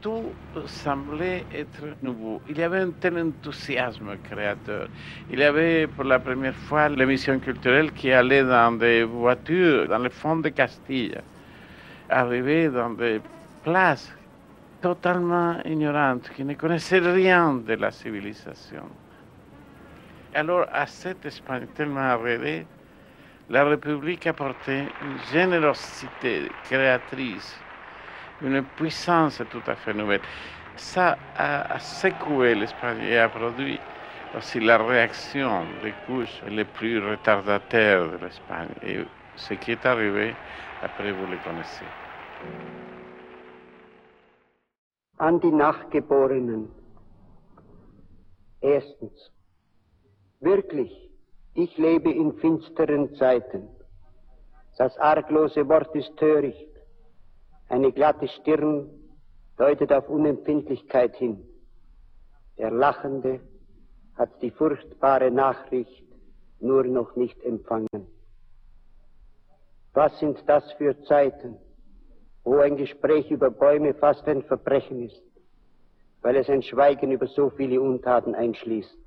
tout semblait être nouveau. Il y avait un tel enthousiasme créateur. Il y avait pour la première fois l'émission culturelle qui allait dans des voitures, dans le fond de Castille, arriver dans des places totalement ignorantes, qui ne connaissaient rien de la civilisation. Alors, à cette Espagne tellement rêvée, la République apportait une générosité créatrice, une puissance tout à fait nouvelle. Ça a secoué l'Espagne et a produit aussi la réaction des couches les plus retardataires de l'Espagne. Et ce qui est arrivé, après vous le connaissez. An die Nachgeborenen. Erstens. Wirklich, ich lebe in finsteren Zeiten. Das arglose Wort ist töricht. Eine glatte Stirn deutet auf Unempfindlichkeit hin. Der Lachende hat die furchtbare Nachricht nur noch nicht empfangen. Was sind das für Zeiten, wo ein Gespräch über Bäume fast ein Verbrechen ist, weil es ein Schweigen über so viele Untaten einschließt?